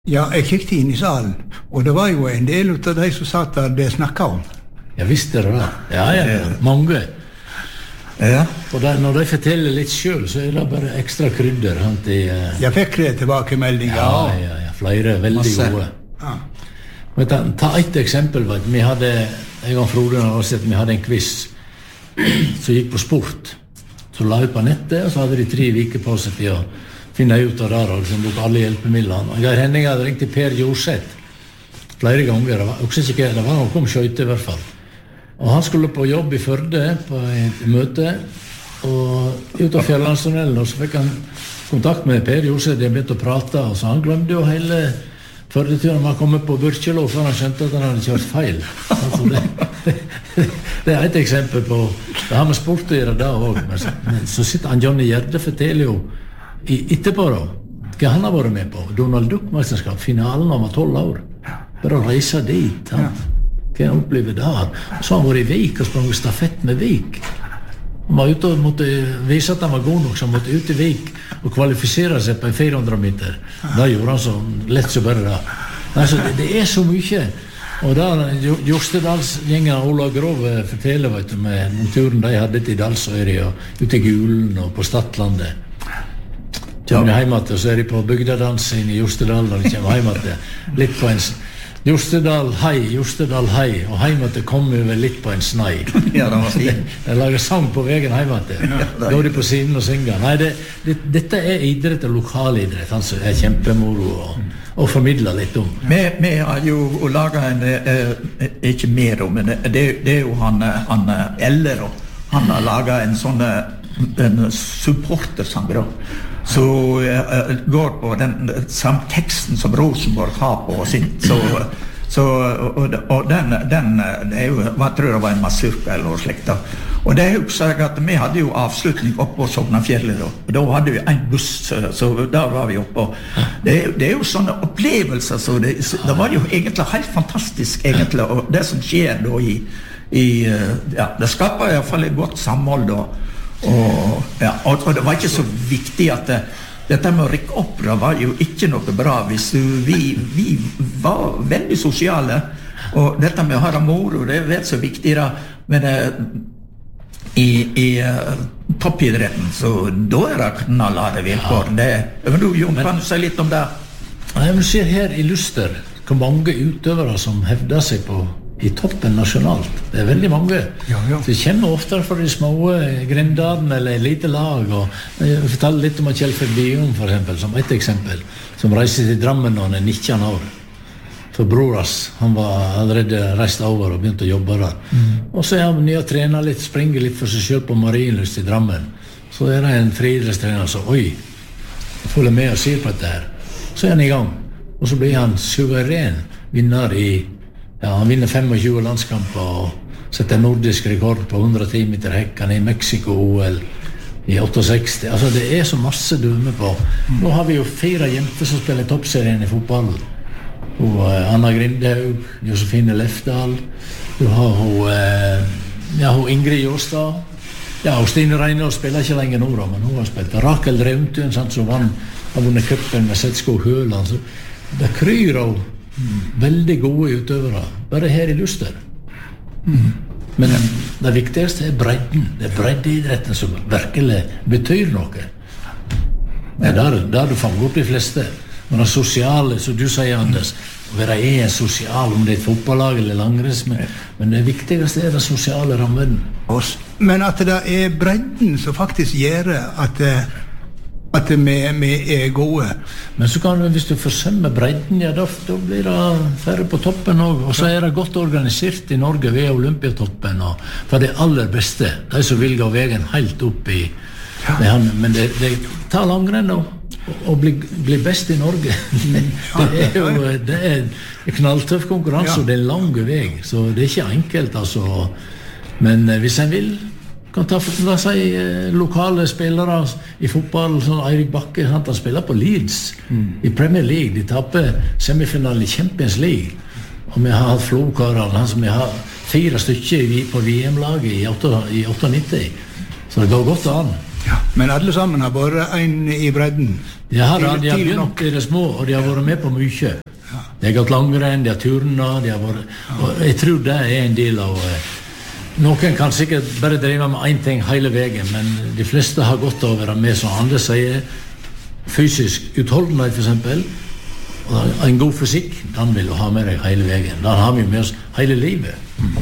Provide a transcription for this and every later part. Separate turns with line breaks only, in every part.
Ja, jeg kikket inn i salen, og det var jo en del av de som satt der det snakket om.
Ja, visst det da. Ja, mange.
Ja.
Og når de forteller litt selv, så det bare ekstra krydder.
Jeg fikk det tilbakemeldinger.
Ja, flere veldig
Masse.
gode.
Ja.
Ta et eksempel. Vi hadde, jeg og Frode vi hadde en quiz som gikk på sport. Så la ut på nettet, og så hadde de 3 uker på seg til å finne ut av det, og liksom brukte alle hjelpemidlene. Og Geir Henning hadde ringt til Per Jorseth flere ganger. Det var noe om skjøyte i hvert fall. Og han skulle på jobb i Førde på et møte, og ut av Fjellandstunnelen, og så fikk han kontakt med Per Jorseth, de begynte å prate, og så han glemte jo hele Førdeturen. Han kom på Burkjelo, før han skjønte at han hadde kjørt feil. Altså det et eksempel på, det har med sport å gjøre da også, men så sitter han Johnny Gjerde, forteller jo etterpå da, hva han har vært med på. Donald Duck-mesterskap, finalen han var 12 år. Bare å reise dit, hva han opplevde der. Så han var i Vik og sprang stafett med Vik. Han var ute og måtte vise at han var god nok, så han måtte ut i Vik og kvalifisere seg på en 400 meter. Da gjorde han så lett så bare det. Altså, det så mye. Og da Jostedalsgjengen av Ola Grov forteller, vet du, med turen de hadde til Dalsøyri og ute i Gulen og på Stadlandet. Kommer hjem til, og så de på bygdadansen i Jostedal, og de kommer hjem til litt på en Jostedal hei, og hjem til kommer vi litt på en snei.
Ja, det var fint.
De lager sang på veien hjem til. Går de på siden og synger. Nei, dette idrett og lokalidrett, altså kjempemoro og formidler litt om.
Vi har jo laget ikke mer om, men det jo han Eller, han har laget en sånn en supportersang da. Så går på den samme teksten som Rosenborg har på sitt, og den jo, hva tror jeg var en masurka eller noe slikt da. Og det husker jeg at vi hadde jo avslutning oppe på Sognafjellet da, og da hadde vi en buss, så der var vi oppe. Det jo sånne opplevelser, så det var jo egentlig helt fantastisk egentlig, og det som skjer da det skaper i hvert fall et godt samhold da. Og det var ikke så viktig at dette med å rykke opp, det var jo ikke noe bra hvis vi var veldig sosiale, og dette med å ha moro, det vet så viktig da, men i toppidretten, så da det knallharde vilkår. Men du, Jon, kan du si litt om det?
Jeg ser her i Luster hvor mange utøvere som hevder seg i toppen nasjonalt. Det veldig mange.
Ja.
Så det kommer ofte fra de små grindene eller lite lag. Og jeg fortalte litt om Kjell Bion, for eksempel, som et eksempel, som reiser til Drammen når han 19 år. For broras, han var allerede reist over og begynte å jobbe der. Og så han nye trener litt, springer litt for seg selv på Marienlyst i Drammen. Så det en friidrettstrener som oi, jeg følger med og sier på dette her. Så han i gang. Og så blir han suveren vinner han vinner 25 landskamper og setter nordisk rekord på 110 meter hekk. Han i Mexico-OL i 68. Altså, det så masse dømme på. Nå har vi jo 4 jenter som spiller toppserien i fotball. Og Anna Grindhaug, Josefine Lefdal, du har hun Ingrid Jåstad, og Stine Reinås spiller ikke lenger nå, men hun har spilt. Rakel Drevntun, som har vunnet cupen med Setskog Høland. Så det kryr av veldig gode utøvere, bare her i Luster. Men det viktigste bredden. Det breddeidretten som virkelig betyr noe. Det der du fanger opp de fleste. Og det sosiale, som du sier, Anders, å være en sosial, om det et fotballag eller langrenns, men det viktigste det sosiale rammen.
Men at det bredden som faktisk gjør at vi gode.
Men så kan du, hvis du forsømmer bredden, da blir det færre på toppen også. Og så det godt organisert i Norge ved Olympiatoppen, og for det aller beste, de som vil gå veien helt opp i men det tar langrenn og bli best i Norge. Det knalltøff konkurranse, og det lang vei, så det ikke enkelt, altså. Men hvis en vil kan ta lokale spillere i fotball, som Eirik Bakke, han spiller på Leeds i Premier League. De tapper semifinalen i Champions League, og vi har hatt Flo Karl, han som vi har 4 stykker på VM-laget i 98, så det går godt an.
Ja, men alle sammen har vært en I bredden.
De har begynt I det små, og de har vært med på mye. De har gått langrenn, de har turnet, de har vært, og jeg tror det en del av noen kan sikkert bare drive med en ting hele veien, men de fleste har godt av å være med, som andre sier, fysisk utholdenhet for eksempel, og en god fysikk, den vil du ha med deg hele veien. Den har vi med oss hele livet.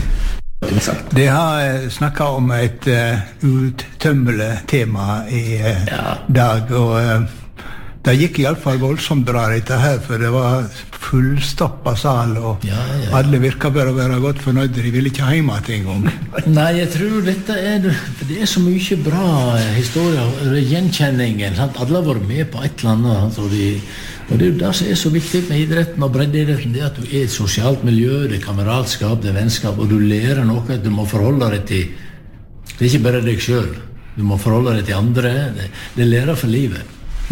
De har snakket om et uttømmelig tema I dag, og det gikk I alle fall voldsomt bra dette her, for det var fullstoppa sal, og alle virket bare å være godt fornøyde. De ville ikke hjemme til en gang.
Nei, jeg tror dette det så mye bra historier, gjenkjenningen, sant? Alle har vært med på et eller annet, og det det som så viktig med idretten og breddeidretten, det at du Et sosialt miljø, det kameratskap, det vennskap, og du lærer noe at du må forholde deg til. Det ikke bare deg selv, du må forholde deg til andre, det lærer for livet.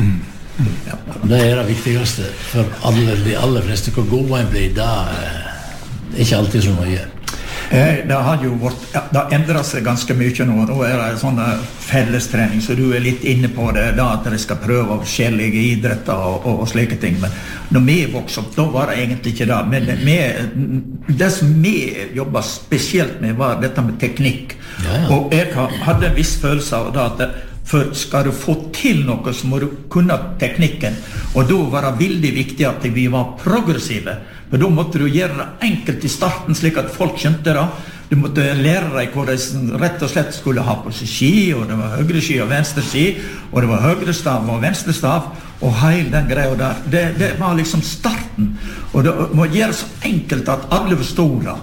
Det det viktigste for de aller fleste. Hvor god en blir, det ikke alltid så mye.
Det har jo det endret seg ganske mye nå. Nå det sånn fellestrening, så du litt inne på det, da at de skal prøve forskjellige idretter og slike ting. Men når vi vokste opp, da var det egentlig ikke det. Men det som vi jobbet spesielt med, var dette med teknikk. Og jeg hadde en viss følelse av det at for skal du få til noe, så må du kunne teknikken. Og da var det veldig viktig at vi var progressive. For da måtte du gjøre det enkelt I starten, slik at folk skjønte det. Du måtte lære deg hvor de rett og slett skulle ha på seg ski, og det var høyre ski og venstre ski, og det var høyre stav og venstre stav, og hele den greia der. Det var liksom starten. Og det må gjøre så enkelt at alle forstod det.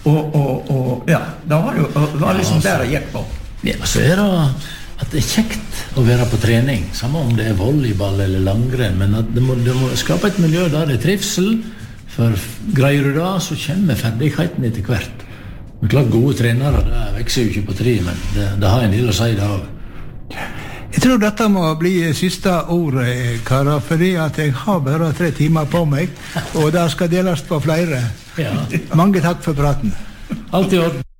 Og ja, det var liksom der det gikk på.
Ja, så det at det kjekt å være på trening, samme om det volleyball eller langrenn, men at det må skape et miljø der det trivsel, for greier du det, så kommer ferdigheten etter hvert. Men klart gode trenere, det vekser jo ikke på tre, men det har en del å si det også.
Jeg tror dette må bli siste ordet, karer, fordi at jeg har bare 3 timer på meg, og det skal deles på flere. Mange takk for praten.
Alt I orden.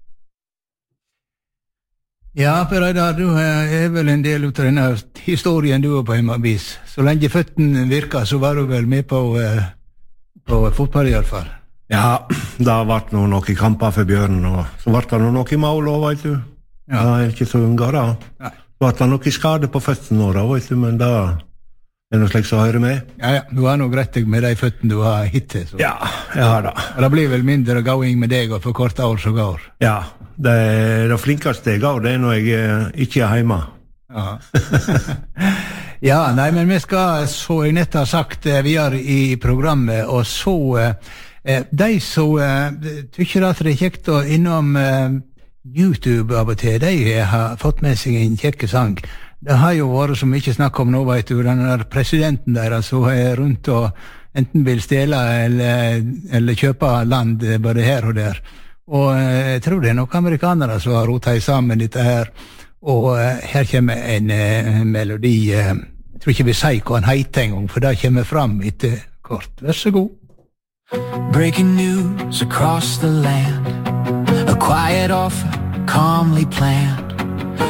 Ja, Per Reidar, du vel en del ut av denne historien du på hjemmevis. Så lenge føtten virker, så var du vel med på fotball I alle fall.
Ja, det har vært noen kamper for Bjørnen, og så var det noe I mål, vet du. Det ikke så unga, da. Så var det noe skade på føtten nå, vet du, men det noe slik som hører med.
Ja, du har nok rett med de føtten du har hittil. Så.
Ja, jeg har det.
Og det blir vel mindre gåing med deg og for korte år så går.
Ja, det flinkeste jeg går, det når jeg ikke hjemme.
Ja. Ja, nei, men vi skal, så jeg nett har sagt, videre I programmet, og så de som tykker at det kjekt å innom YouTube av og til, de har fått med seg en kjekke sang. Det har jo vært så mye snakk om nå, vet du, den der presidenten der, som rundt og enten vil stjele eller kjøpe land både her og der. Og jeg tror det noen amerikanere som har rotet sammen dette her, og her kommer en melodi. Jeg tror ikke vi sier hva han heter en gang, for det kommer fram etter kort. Vær så god.
Breaking news across the land, a quiet offer calmly planned.